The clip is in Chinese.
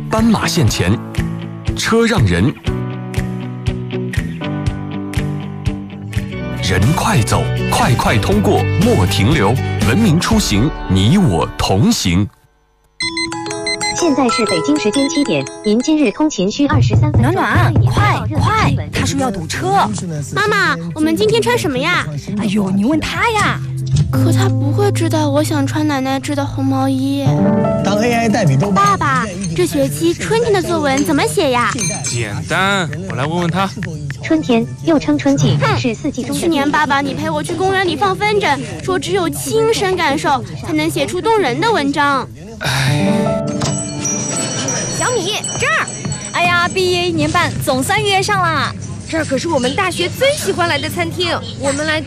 斑马线前，车让人，人快走，快快通过，莫停留。文明出行，你我同行。 现在是北京时间7点，您今日通勤需23分钟。 暖暖，快！他说要堵车。 妈妈，我们今天穿什么呀？ 哎呦，你问他呀。 可他不会知道我想穿奶奶织的红毛衣。 当 AI 代笔都爸爸，这学期春天的作文怎么写呀？ 简单，我来问问他。 春天又称春季，是四季中的。 去年爸爸你陪我去公园里放风筝，说只有亲身感受才能写出动人的文章。 小米这儿，哎呀，毕业1年半总算约上了。 这儿可是我们大学最喜欢来的餐厅，我们来